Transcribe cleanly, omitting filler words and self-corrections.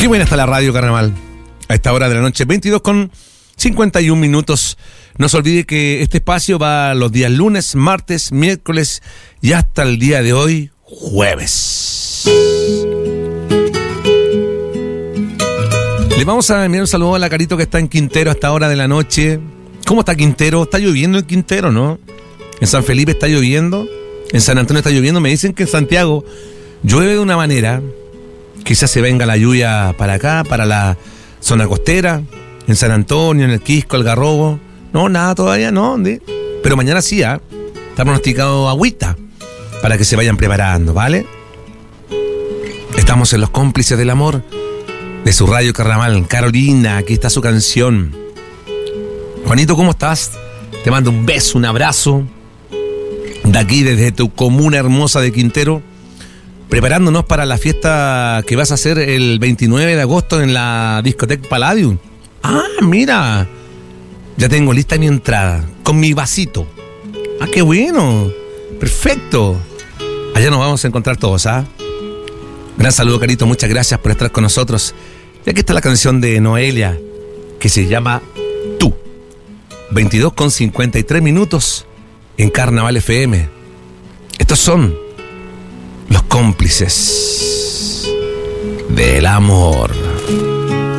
Qué buena está la radio, Carnaval. A esta hora de la noche, 22:51. No se olvide que este espacio va los días lunes, martes, miércoles y hasta el día de hoy, jueves. Le vamos a enviar un saludo a la Carito que está en Quintero a esta hora de la noche. ¿Cómo está Quintero? Está lloviendo en Quintero, ¿no? En San Felipe está lloviendo, en San Antonio está lloviendo. Me dicen que en Santiago llueve de una manera. Quizás se venga la lluvia para acá, para la zona costera, en San Antonio, en el Quisco, el Garrobo. No, nada todavía, no. Pero mañana sí, está pronosticado agüita para que se vayan preparando, ¿vale? Estamos en Los Cómplices del Amor de su radio Carnaval. Carolina, aquí está su canción. Juanito, ¿cómo estás? Te mando un beso, un abrazo de aquí desde tu comuna hermosa de Quintero, preparándonos para la fiesta que vas a hacer el 29 de agosto en la discoteca Palladium. Ah, mira, ya tengo lista mi entrada, con mi vasito. Ah, qué bueno, perfecto. Allá nos vamos a encontrar todos, ¿ah? Gran saludo, Carito, muchas gracias por estar con nosotros. Y aquí está la canción de Noelia, que se llama Tú. 22:53 en Carnaval FM. Estos son Los Cómplices del Amor.